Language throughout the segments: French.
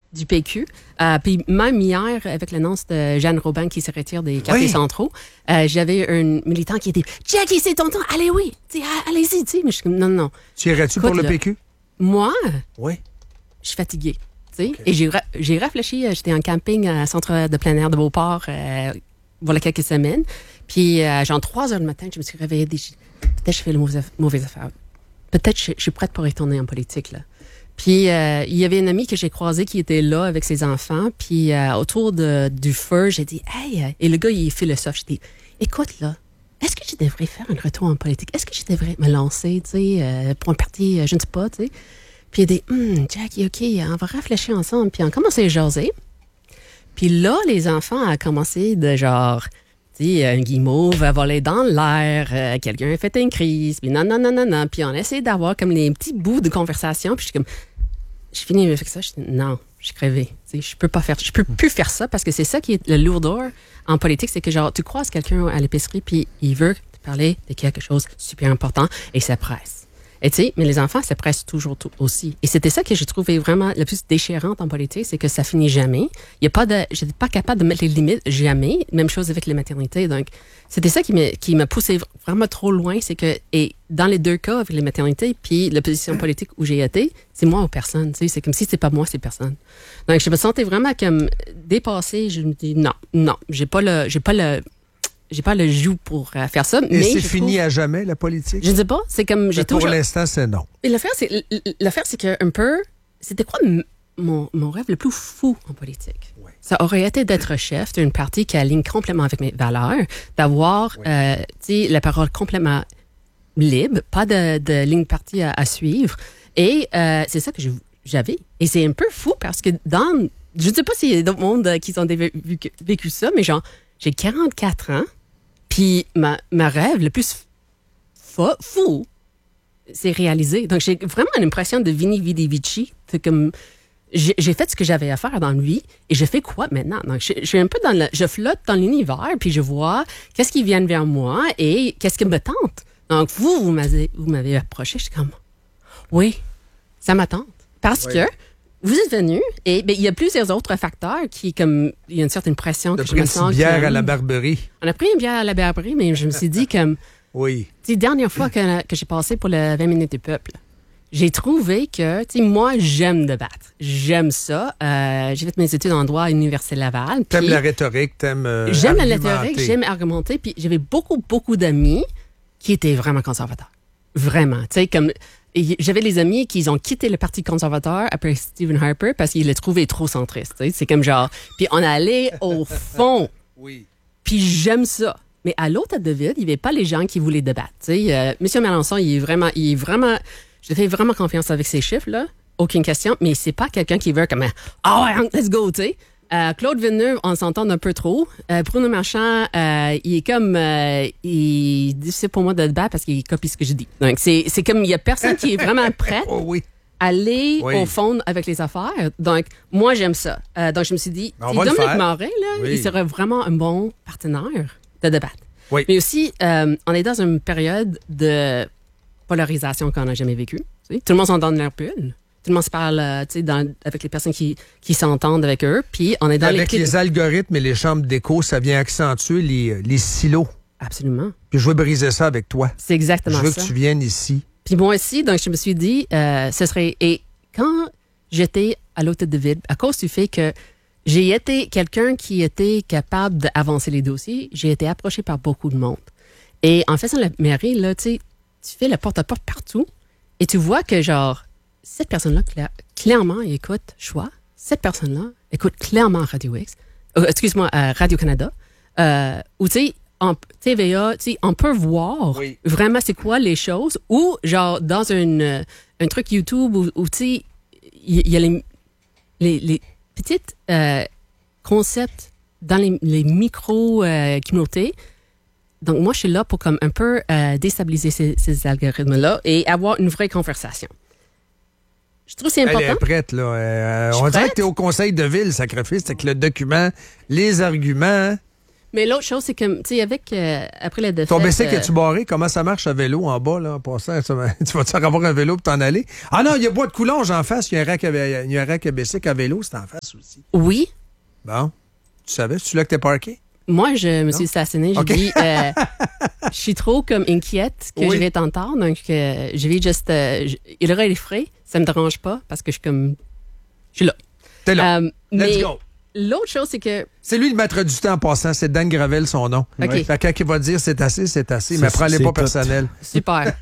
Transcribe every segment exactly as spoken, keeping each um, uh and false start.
du P Q. Euh, puis même hier, avec l'annonce de Jeanne Robin qui se retire des quartiers oui. centraux, euh, j'avais un militant qui était « Jackie, c'est ton temps! Allez, oui! T'sais, allez-y! » Mais je suis comme « Non, non, non. » Tu irais-tu Écoute, pour le là, P Q? Moi, Oui. je suis fatiguée. Okay. Et j'ai, j'ai réfléchi, j'étais en camping à centre de plein air de Beauport euh, voilà quelques semaines. Puis, euh, genre trois heures du matin, je me suis réveillée. Peut-être je fais le mauvais, mauvaise affaire. Peut-être je, je suis prête pour retourner en politique, là. Puis, euh, il y avait une amie que j'ai croisée qui était là avec ses enfants. Puis, euh, autour de, du feu, j'ai dit, hey, et le gars, il est philosophe. J'ai dit, écoute, là, est-ce que je devrais faire un retour en politique? Est-ce que je devrais me lancer, tu sais, euh, pour un parti, euh, je ne sais pas, tu sais? Puis, il a dit, hum, Jackie, OK, on va réfléchir ensemble. Puis, on a commencé à jaser. Puis là, les enfants ont commencé de genre, tu sais, un guimauve va voler dans l'air, euh, quelqu'un a fait une crise, puis non, non, non, non, non. Puis, on a essayé d'avoir comme les petits bouts de conversation. Puis, je suis comme, je finis avec ça, je dis non, je suis crevée. Je peux pas faire, je peux plus faire ça parce que c'est ça qui est le lourdeur en politique, c'est que genre tu croises quelqu'un à l'épicerie puis il veut te parler de quelque chose de super important et ça presse. Et tu sais, mais les enfants, ça presse toujours tout aussi. Et c'était ça que j'ai trouvé vraiment le plus déchirant en politique, c'est que ça finit jamais. Il y a pas de, j'étais pas capable de mettre les limites jamais. Même chose avec les maternités. Donc, c'était ça qui m'a, qui m'a poussé vraiment trop loin, c'est que, et dans les deux cas, avec les maternités, puis la position politique où j'ai été, c'est moi ou personne. Tu sais, c'est comme si c'est pas moi, c'est personne. Donc, je me sentais vraiment comme dépassée. Je me dis non, non, j'ai pas le, j'ai pas le, j'ai pas le joug pour euh, faire ça. Et mais c'est je fini trouve, à jamais, la politique? je ne sais pas. C'est comme, j'ai Mais pour toujours... l'instant, c'est non. Et l'affaire, c'est, l'affaire, c'est que un peu, c'était quoi m- mon, mon rêve le plus fou en politique? Ouais. Ça aurait été d'être chef d'une partie qui aligne complètement avec mes valeurs, d'avoir, ouais. euh, tu sais, la parole complètement libre, pas de, de ligne partie à, à suivre. Et euh, c'est ça que je, j'avais. Et c'est un peu fou parce que dans, je ne sais pas s'il y a d'autres mondes qui ont vécu, vécu ça, mais genre, j'ai quarante-quatre ans. Puis ma, ma rêve le plus fou, fou c'est réalisé. Donc, j'ai vraiment l'impression de Vini Vidi Vici. C'est comme, j'ai, j'ai fait ce que j'avais à faire dans la vie et je fais quoi maintenant? Donc, je, je suis un peu dans le, je flotte dans l'univers puis je vois qu'est-ce qui vient vers moi et qu'est-ce qui me tente. Donc, vous, vous m'avez, vous m'avez approché. Je suis comme, oui, ça m'attente. Parce oui. que vous êtes venu et ben, il y a plusieurs autres facteurs qui, comme, il y a une certaine pression que je me sens. Une bière comme, à la Barberie. On a pris une bière à la Barberie, mais je me suis dit comme, oui. Tu sais, dernière fois que, que j'ai passé pour le vingt minutes du peuple, j'ai trouvé que, tu sais, moi, j'aime débattre. J'aime ça. Euh, j'ai fait mes études en droit à l'Université Laval. T'aimes la rhétorique, t'aimes euh, J'aime argumenter. la rhétorique, j'aime argumenter. Puis j'avais beaucoup, beaucoup d'amis qui étaient vraiment conservateurs. Vraiment. Tu sais, comme... Et j'avais les amis qui ont quitté le Parti conservateur après Stephen Harper parce qu'ils le trouvaient trop centriste. Tu sais, c'est comme genre... Puis on allait au fond. Oui. Puis j'aime ça. Mais à l'autre de ville, il n'y avait pas les gens qui voulaient débattre. Tu sais, euh, M. Mélenchon, il est vraiment... Il est vraiment je fais vraiment confiance avec ces chiffres-là. Aucune question. Mais c'est pas quelqu'un qui veut comme... Ah oh, ouais, let's go, tu sais. Euh, Claude Villeneuve, on s'entend un peu trop. Euh, Bruno Marchand, euh, il est comme... Euh, il est difficile pour moi de débattre parce qu'il copie ce que je dis. Donc, c'est, c'est comme... Il n'y a personne qui est vraiment prêt oh, oui. à aller oui. au fond avec les affaires. Donc, moi, j'aime ça. Euh, donc, je me suis dit, si Dominique Morin, là, oui. il serait vraiment un bon partenaire de débattre. Oui. Mais aussi, euh, on est dans une période de polarisation qu'on n'a jamais vécue. Tu sais? Tout le monde s'entend de leur bulle. Tout le monde se parle euh, tu sais, dans, avec les personnes qui, qui s'entendent avec eux. Puis on est dans avec les... les algorithmes et les chambres d'écho, ça vient accentuer les, les silos. Absolument. Puis je veux briser ça avec toi. C'est exactement ça. Je veux ça. que tu viennes ici. Puis moi aussi, donc je me suis dit, euh, ce serait... Et quand j'étais à l'hôtel de ville, à cause du fait que j'ai été quelqu'un qui était capable d'avancer les dossiers, j'ai été approché par beaucoup de monde. Et en faisant la mairie, là, tu sais, tu fais le porte-à-porte partout et tu vois que, genre, cette personne-là, cla- clairement, écoute Choix. Cette personne-là écoute clairement Radio X, euh, excuse-moi, euh, Radio-Canada, euh, ou tu sais, en T V A, tu sais, on peut voir oui. vraiment c'est quoi les choses, ou genre dans une, un truc YouTube où, où tu sais, il y, y a les, les, les petites euh, concepts dans les, les micro-communautés. Euh, Donc, moi, je suis là pour comme un peu euh, déstabiliser ces, ces algorithmes-là et avoir une vraie conversation. Je trouve que c'est important. Elle est prête, là. Euh, on prête? dirait que tu es au conseil de ville, sacrifice, avec le document, les arguments. Mais l'autre chose, c'est que, tu sais, avec, euh, après la défaite... Ton bicycle, euh, es-tu barré? Comment ça marche à vélo en bas, là, en passant? Tu vas-tu avoir un vélo pour t'en aller? Ah non, il y a Bois de Coulonges en face. Il y a un rack à, il y a un rack à bicycle à vélo, c'est en face aussi. Oui. Bon. Tu savais? C'est là que t'es parké? Moi, je me suis stationnée. J'ai Okay. dit, euh, je suis trop comme inquiète que Oui. je vais t'entendre. Donc, euh, je vais juste... Euh, je- il aura les frais. Ça me dérange pas parce que je suis comme... Je suis là. T'es là. Euh, Let's mais go. l'autre chose, c'est que... C'est lui le maître du temps en passant. C'est Dan Gravel, son nom. OK. Fait que quand il va dire c'est assez, c'est assez, C'est- mais prends-les c'est pas tout. personnel. Super.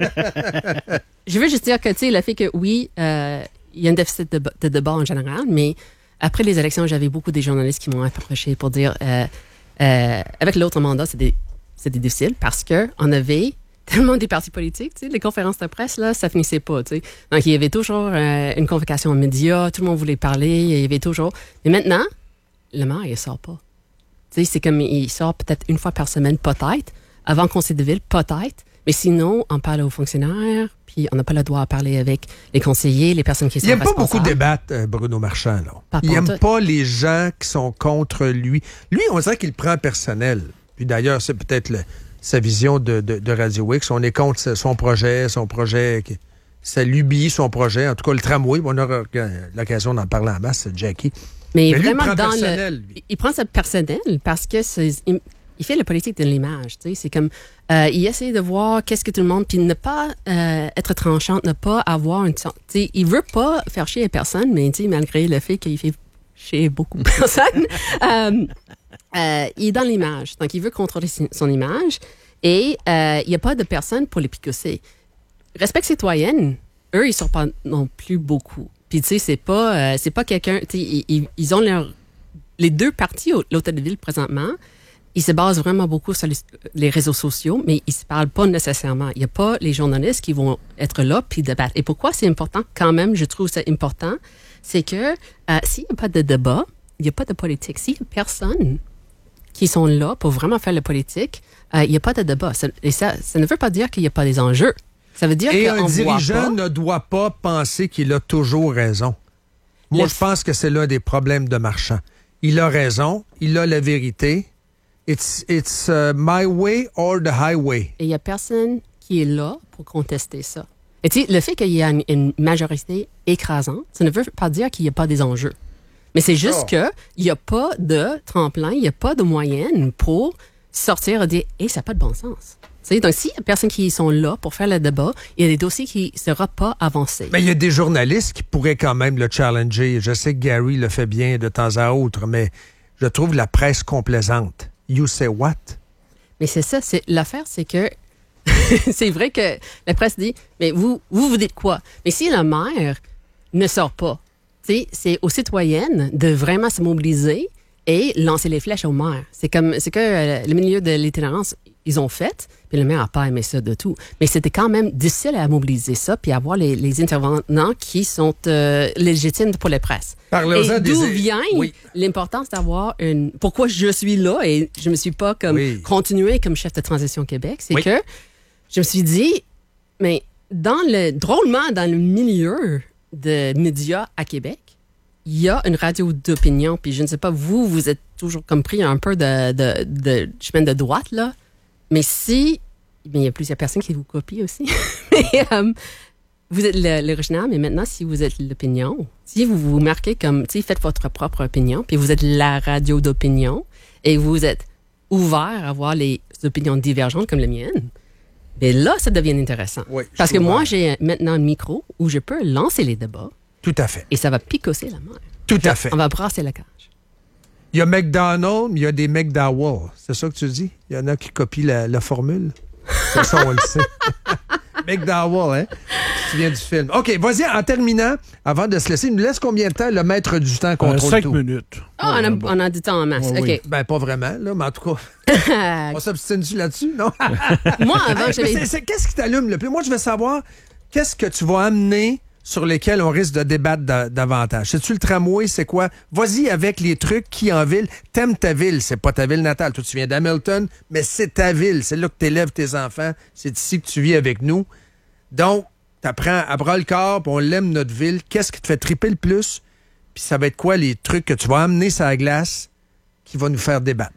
Je veux juste dire que, tu sais, le fait que, oui, euh, il y a un déficit de, de débat en général, mais après les élections, j'avais beaucoup des journalistes qui m'ont approché pour dire, euh, euh, avec l'autre mandat, c'était, c'était difficile parce que on avait tellement des partis politiques, tu sais, les conférences de presse, là, ça finissait pas, tu sais. Donc, il y avait toujours euh, une convocation aux médias, tout le monde voulait parler, il y avait toujours... Mais maintenant, le maire, il sort pas. Tu sais, c'est comme, il sort peut-être une fois par semaine, peut-être. Avant Conseil de ville, peut-être. Mais sinon, on parle aux fonctionnaires, puis on n'a pas le droit à parler avec les conseillers, les personnes qui sont Il n'aime pas responsables. beaucoup débattre, euh, Bruno Marchand. Là. Pas Il n'aime pantoute. pas les gens qui sont contre lui. Lui, on dirait qu'il le prend personnel. Puis d'ailleurs, c'est peut-être le- sa vision de, de, de Radio X. On est contre son projet, son projet, qui- sa lubie, son projet. En tout cas, le tramway, on aura l'occasion d'en parler en masse, Jackie. Mais, Mais lui, il vraiment, prend dans personnel, le, lui. il prend ça personnel parce que c'est, il, il fait la politique de l'image. Tu sais, c'est comme, euh, il essaie de voir qu'est-ce que tout le monde, puis ne pas euh, être tranchante, ne pas avoir une, tu sais, il veut pas faire chier à personne, mais tu sais, malgré le fait qu'il fait chier beaucoup de personnes, euh, euh, il est dans l'image. Donc, il veut contrôler son image et euh, il n'y a pas de personne pour les picosser. Respect citoyenne, eux, ils sortent pas non plus beaucoup. Puis, tu sais, c'est pas, euh, c'est pas quelqu'un, tu sais, ils, ils- ils ont leur, les deux partis au l'Hôtel de Ville présentement, ils se basent vraiment beaucoup sur les, les réseaux sociaux, mais ils se parlent pas nécessairement. Il y a pas les journalistes qui vont être là puis débattre. Et pourquoi c'est important quand même, je trouve ça important, c'est que euh, s'il n'y a pas de débat, il n'y a pas de politique. S'il y a personne qui sont là pour vraiment faire la politique, euh, il n'y a pas de débat. Ça, et ça, ça ne veut pas dire qu'il n'y a pas des enjeux. Ça veut dire Et qu'on un voit dirigeant pas. ne doit pas penser qu'il a toujours raison. Moi, Le- je pense que c'est l'un des problèmes de Marchand. Il a raison, il a la vérité. It's, it's uh, my way or the highway. Et il n'y a personne qui est là pour contester ça. Et tu sais, le fait qu'il y a une, une majorité écrasante, ça ne veut pas dire qu'il n'y a pas des enjeux. Mais c'est juste Oh. qu'il n'y a pas de tremplin, il n'y a pas de moyenne pour sortir et dire « Hey, ça n'a pas de bon sens ». Tu sais, donc, s'il y a personne qui sont là pour faire le débat, il y a des dossiers qui ne seront pas avancés. Mais il y a des journalistes qui pourraient quand même le challenger. Je sais que Gary le fait bien de temps à autre, mais je trouve la presse complaisante. You say what? Mais c'est ça, c'est l'affaire, c'est que c'est vrai que la presse dit, mais vous, vous, vous dites quoi? Mais si la maire ne sort pas, tu sais, c'est aux citoyennes de vraiment se mobiliser et lancer les flèches au maire. C'est comme, c'est que euh, le milieu de l'itinérance, ils ont fait, puis le maire n'a pas aimé ça de tout. Mais c'était quand même difficile à mobiliser ça, puis avoir les, les intervenants qui sont euh, légitimes pour la presse. Parlez-en Et des- d'où vient Oui. l'importance d'avoir une... Pourquoi je suis là et je me suis pas comme Oui. continué comme chef de Transition Québec, c'est Oui. que je me suis dit, mais dans le drôlement dans le milieu de médias à Québec, il y a une radio d'opinion, puis je ne sais pas, vous, vous êtes toujours comme pris un peu de, de, de chemin de droite, là, mais si, mais il y a plusieurs personnes qui vous copient aussi, mais euh, vous êtes le- l'original, mais maintenant, si vous êtes l'opinion, si vous vous marquez comme, tu sais, faites votre propre opinion, puis vous êtes la radio d'opinion, et vous êtes ouvert à voir les opinions divergentes comme la mienne, bien là, ça devient intéressant. Oui, je Parce que suis moi, ouvert. j'ai maintenant un micro où je peux lancer les débats, Tout à fait. et ça va picosser la mer. Tout à fait. On va brasser la cage. Il y a McDonald's, mais il y a des McDowell. C'est ça que tu dis? Il y en a qui copient la, la formule. C'est ça, on le sait. McDowell, hein? Tu te souviens du film. OK, vas-y, en terminant, avant de se laisser, il nous laisse combien de temps le maître du temps Euh, contrôle cinq tout? minutes. Ah, on, a, bon. on a du temps en masse. Ouais, oui. Ben, pas vraiment, là, mais en tout cas, on s'obstine-tu là-dessus, non? Moi, avant, Mais j'avais... c'est- c'est- Qu'est-ce qui t'allume le plus? Moi, je veux savoir, qu'est-ce que tu vas amener sur lesquels on risque de débattre da- davantage? C'est-tu le tramway? C'est quoi? Vas-y avec les trucs qui, en ville, t'aimes ta ville. C'est pas ta ville natale. Toi, tu viens d'Hamilton, mais c'est ta ville. C'est là que t'élèves tes enfants. C'est ici que tu vis avec nous. Donc, t'apprends à bras le corps, puis on l'aime, notre ville. Qu'est-ce qui te fait triper le plus? Puis ça va être quoi les trucs que tu vas amener sur la glace qui va nous faire débattre?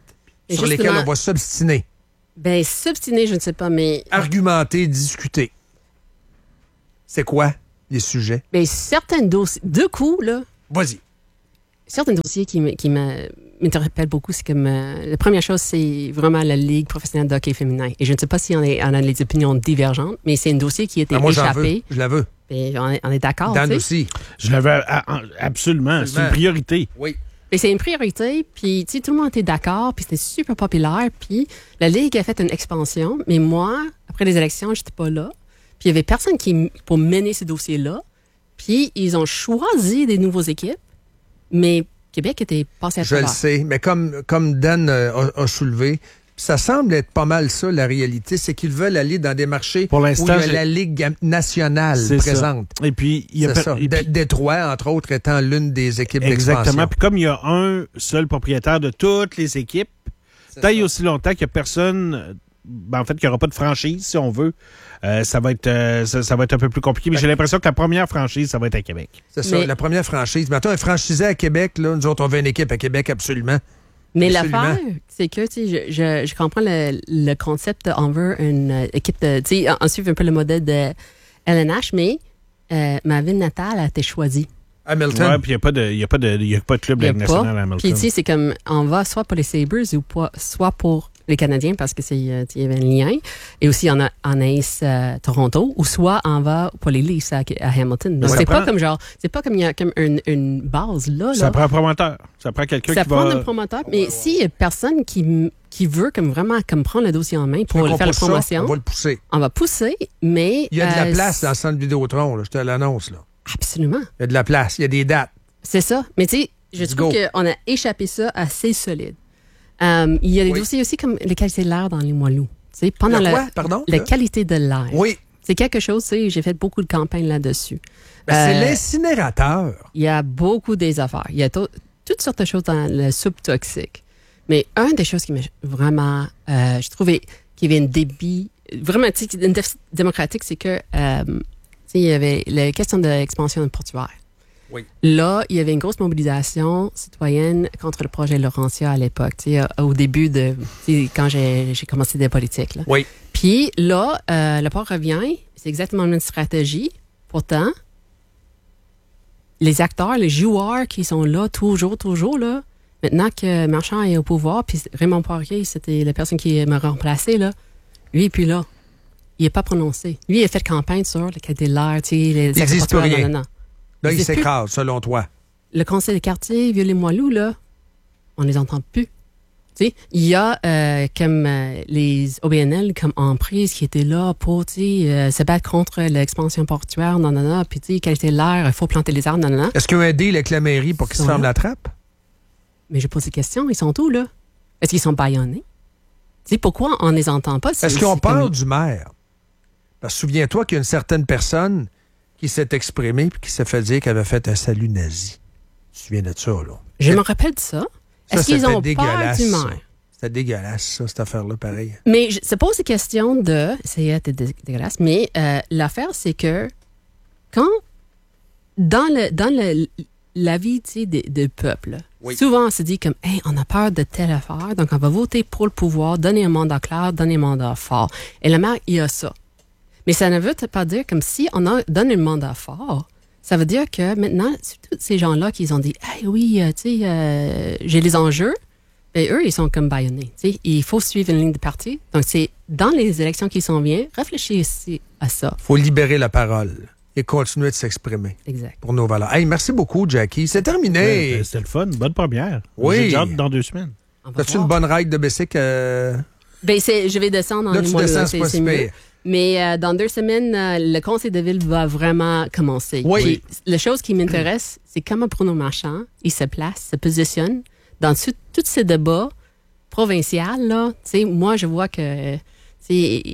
Et sur lesquels on va s'obstiner. Ben, s'obstiner, je ne sais pas, mais... Argumenter, discuter. C'est quoi les sujets? Ben, certains dossiers... Deux coups, là... Vas-y. Certains dossiers qui, me, qui me, m'interpellent beaucoup, c'est comme... Euh, la première chose, c'est vraiment la Ligue professionnelle de hockey féminin. Et je ne sais pas si on, est, on a des opinions divergentes, mais c'est un dossier qui a été ben moi, échappé. J'en veux. Je la veux. Et on, est, on est d'accord, Dan tu sais. aussi. Je l'avais absolument. C'est une priorité. Oui. Et c'est une priorité, puis tu sais, tout le monde était d'accord, puis c'était super populaire, puis la Ligue a fait une expansion, mais moi, après les élections, j'étais pas là, puis il y avait personne qui pour mener ce dossier-là, puis ils ont choisi des nouvelles équipes, mais Québec était passé à Je travers. le sais, mais comme, comme Dan euh, a, a soulevé, ça semble être pas mal ça, la réalité, c'est qu'ils veulent aller dans des marchés Pour où l'instant, il y a j'ai- la Ligue nationale C'est présente. ça. Et puis, il y a C'est per- ça. et puis- D- Détroit, entre autres, étant l'une des équipes Exactement. d'expansion. Puis comme il y a un seul propriétaire de toutes les équipes, taille aussi longtemps qu'il n'y a personne, euh, ben, en fait, qu'il n'y aura pas de franchise, si on veut, euh, ça, va être, euh, ça, ça va être un peu plus compliqué. Mais j'ai l'impression que la première franchise, ça va être à Québec. C'est ça, Mais- la première franchise. Maintenant, un franchisé à Québec, là, nous autres, on veut une équipe à Québec, absolument. Mais Absolument. l'affaire, c'est que, tu sais, je, je, je comprends le, le concept de on veut une euh, équipe de, tu sais, on, on suit un peu le modèle de L N H, mais euh, ma ville natale a été choisie. Hamilton. Ouais, puis il n'y a, pas de- il y a, pas de- il y a pas de club Il y a Ligue pas. nationale à Hamilton. Puis, tu sais, c'est comme, on va soit pour les Sabres ou pas, soit pour les Canadiens, parce que c'est, euh, il y avait un lien. Et aussi, on a en Ace euh, Toronto, ou soit on va pour les Leafs à, à Hamilton. Donc, Ça c'est prend- pas comme genre, c'est pas comme il y a comme une, une base là. là. Ça prend un promoteur. Ça prend quelqu'un Ça qui prend va... un promoteur, mais s'il y a personne qui, m- qui veut comme vraiment comme prendre le dossier en main pour Donc, le on faire la pousse ça, promotion, on va le pousser. on va pousser, mais... Il y a de la euh, place dans le centre Vidéotron, là, je te l'annonce. Là. Absolument. Il y a de la place, il y a des dates. C'est ça. Mais tu sais, je Let's trouve go. qu'on a échappé ça assez solide. Euh, il y a des Oui. dossiers aussi comme la qualité de l'air dans les Moilous. Tu sais, pendant Le la, quoi? Pardon? la Le- qualité de l'air. Oui. C'est quelque chose, tu sais, j'ai fait beaucoup de campagnes là-dessus. Ben, c'est Euh, l'incinérateur. Il y a beaucoup des affaires. Il y a to- toutes sortes de choses dans le subtoxique. Mais une des choses qui m'a vraiment, euh, je trouvais qu'il y avait un débit, vraiment, tu sais, une déficit démocratique, c'est que, euh, tu sais, il y avait la question de l'expansion de portuaire. Oui. Là, il y avait une grosse mobilisation citoyenne contre le projet Laurentia à l'époque, tu sais, euh, au début de, tu sais, quand j'ai j'ai commencé des politiques. Là. Oui. Puis là, euh, le port revient, c'est exactement la même stratégie. Pourtant, les acteurs, les joueurs qui sont là toujours, toujours là, maintenant que Marchand est au pouvoir, puis Raymond Poirier, c'était la personne qui m'a remplacé, là, lui, puis là, il n'est pas prononcé. Lui, il a fait campagne sur la qualité de l'air, tu sais, les Ils disent accès plus portuaires, rien. non, non, non. Là, Ils il disent plus. s'écrase, selon toi. Le conseil de quartier, Vieux-les-Moilous, là, on les entend plus. Tu sais, il y a euh, comme euh, les O B N L comme emprise qui étaient là pour tu sais, euh, se battre contre l'expansion portuaire, non, non, non, puis tu sais, qualité de l'air, il faut planter les arbres, non, non, non. Est-ce qu'il y a un deal avec la mairie pour qu'ils se Ils sont ferment là. la trappe? Mais je pose des questions, ils sont où, là? Est-ce qu'ils sont bâillonnés? Tu sais, pourquoi on les entend pas? C'est- Est-ce qu'on c'est parle comme- du maire? Parce que souviens-toi qu'il y a une certaine personne qui s'est exprimée et qui s'est fait dire qu'elle avait fait un salut nazi. Tu te souviens de ça, là? Je me rappelle de ça. Ça, Est-ce qu'ils c'était ont peur dégueulasse, du ça. maire? C'était dégueulasse, ça, cette affaire-là, pareil. Mais je se pose des questions de... C'est dé- dé- dégueulasse, mais euh, l'affaire, c'est que quand, dans le dans le, la vie tu sais, des des peuples, Oui. souvent on se dit comme, hey, on a peur de telle affaire, donc on va voter pour le pouvoir, donner un mandat clair, donner un mandat fort. Et le maire, il a ça. Mais ça ne veut pas dire comme si on a, donne un mandat fort, ça veut dire que maintenant, c'est tous ces gens-là qui ont dit, hey, oui, euh, tu sais, euh, j'ai les enjeux. Ben, eux, ils sont comme bâillonnés. tu sais. Il faut suivre une ligne de parti. Donc, c'est dans les élections qui s'en viennent, réfléchissez à ça. faut libérer la parole et continuer de s'exprimer Exact. pour nos valeurs. Hey, merci beaucoup, Jackie. C'est terminé. Ouais, C'était le fun. Bonne première. Oui. J'ai hâte dans deux semaines. On va As-tu une voir. bonne ride de bicycle? euh, Ben, c'est, je vais descendre en Là, tu mois, descends, là, c'est pas si mieux. pire. Mais euh, dans deux semaines, euh, le conseil de ville va vraiment commencer. Oui. Puis, la chose qui m'intéresse, c'est comment Bruno Marchand, il se place, se positionne dans tout- tous ces débats provinciaux, là. Tu sais, moi, je vois que... tu sais,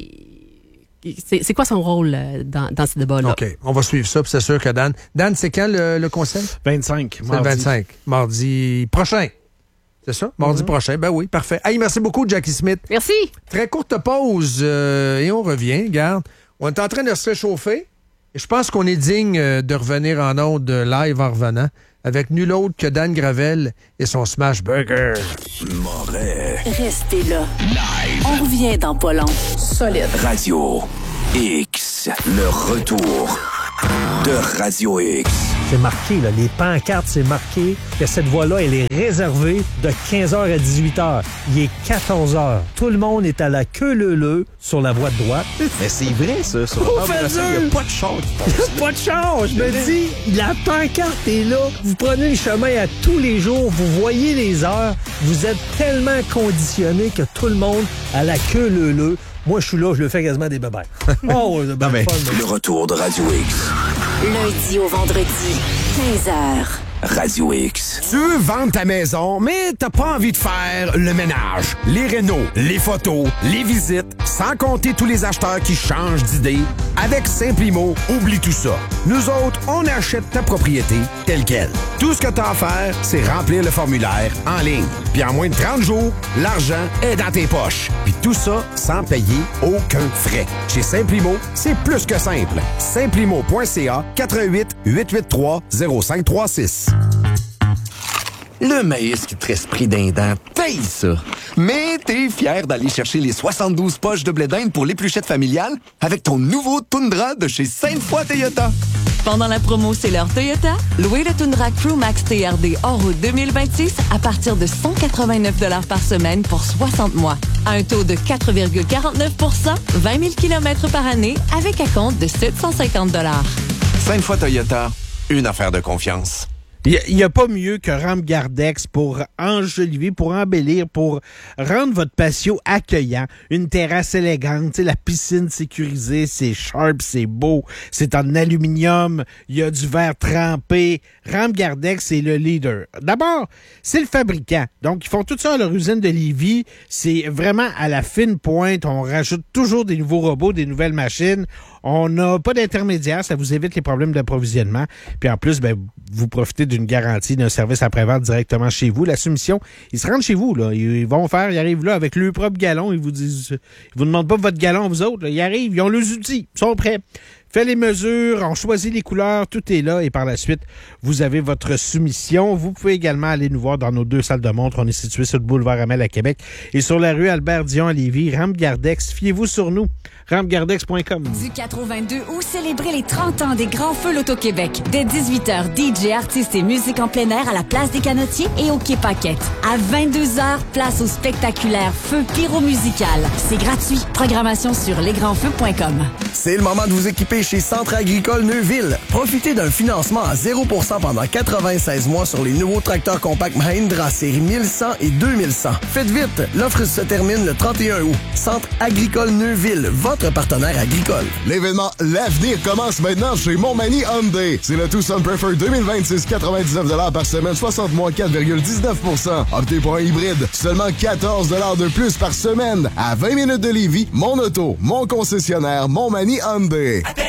C'est, c'est quoi son rôle euh, dans, dans ce débat-là? OK, on va suivre ça, puis c'est sûr que Dan... Dan, c'est quand le, le conseil? vingt-cinq, C'est le vingt-cinq. Mardi prochain. C'est ça? Mardi Mhm. prochain. Ben oui, parfait. Hey, merci beaucoup, Jackie Smith. Merci! Très courte pause euh, et on revient. Regarde, on est en train de se réchauffer et je pense qu'on est digne euh, de revenir en ondes live en revenant. avec nul autre que Dan Gravel et son Smash Burger. Moret. Restez là. Live. On revient dans pas long. Solide. Radio X. Le retour de Radio X. C'est marqué, là. Les pancartes, c'est marqué que cette voie-là, elle est réservée de quinze heures à dix-huit heures. Il est quatorze heures. Tout le monde est à la queue leu-leu sur la voie de droite. Mais c'est vrai, ça. Sur Oh, la fait dur. il n'y a pas de char qui passe. Pas de char! Je me dis, la pancarte est là. Vous prenez le chemin à tous les jours, vous voyez les heures. Vous êtes tellement conditionné que tout le monde a la queue leu-leu. Moi, je suis là, je le fais quasiment des bébés. Oh, c'est bien mais... fun. Le retour de Radio X. Lundi au vendredi, quinze heures. Radio X. Tu veux vendre ta maison, mais t'as pas envie de faire le ménage, les rénaux, les photos, les visites, sans compter tous les acheteurs qui changent d'idée. Avec Simplimo, oublie tout ça. Nous autres, on achète ta propriété telle quelle. Tout ce que t'as à faire, c'est remplir le formulaire en ligne. Puis en moins de trente jours, l'argent est dans tes poches. Puis tout ça sans payer aucun frais. Chez Simplimo, c'est plus que simple. Simplimo point c a quatre un huit, huit huit trois, zéro cinq trois six. Le maïs qui te reste pris d'un dent, taille ça. Mais t'es fier d'aller chercher les soixante-douze poches de blé d'Inde pour l'épluchette familiale avec ton nouveau Tundra de chez Sainte-Foy Toyota. Pendant la promo C'est l'heure Toyota, louez le Tundra Crew Max T R D hors route deux mille vingt-six à partir de cent quatre-vingt-neuf dollars par semaine pour soixante mois. À un taux de quatre virgule quarante-neuf pour cent, vingt mille kilomètres par année avec acompte de sept cent cinquante dollars. Sainte-Foy Toyota, une affaire de confiance. Il n'y a, a pas mieux que Ramgardex pour enjoliver, pour embellir, pour rendre votre patio accueillant. Une terrasse élégante, tu sais, la piscine sécurisée, c'est sharp, c'est beau, c'est en aluminium, il y a du verre trempé. Ramgardex, c'est le leader. D'abord, c'est le fabricant. Donc, ils font tout ça à leur usine de Lévis. C'est vraiment à la fine pointe. On rajoute toujours des nouveaux robots, des nouvelles machines. On n'a pas d'intermédiaire, ça vous évite les problèmes d'approvisionnement. Puis en plus, ben, vous profitez d'une garantie, d'un service après-vente directement chez vous. La soumission, ils se rendent chez vous, là. Ils vont faire, ils arrivent là avec leur propre galon. Ils vous disent, ils vous demandent pas votre galon, vous autres. Là. Ils arrivent, ils ont leurs outils, ils sont prêts. Fait les mesures, on choisit les couleurs, tout est là et par la suite, vous avez votre soumission. Vous pouvez également aller nous voir dans nos deux salles de montre. On est situé sur le boulevard Amel à Québec et sur la rue Albert-Dion à Lévis. Ramgardex, fiez-vous sur nous. ramgardex point com. Du quatre au vingt-deux août, célébrez les trente ans des Grands Feux l'Auto-Québec. Dès dix-huit heures, D J, artistes et musique en plein air à la place des Canotiers et au Quai Paquette. À vingt-deux heures, place au spectaculaire Feu pyro-musical. C'est gratuit. Programmation sur les grands feux point com. C'est le moment de vous équiper chez Centre agricole Neuville. Profitez d'un financement à zéro pour cent pendant quatre-vingt-seize mois sur les nouveaux tracteurs compacts Mahindra série mille cent et deux mille cent. Faites vite, l'offre se termine le trente et un août. Centre agricole Neuville, votre partenaire agricole. L'événement L'avenir commence maintenant chez Montmagny Hyundai. C'est le Tucson Prefer deux mille vingt-six, quatre-vingt-dix-neuf dollars par semaine, soixante mois, quatre virgule dix-neuf pour cent. Optez pour un hybride, seulement quatorze dollars de plus par semaine. À vingt minutes de Lévis, mon auto, mon concessionnaire, Montmagny Hyundai.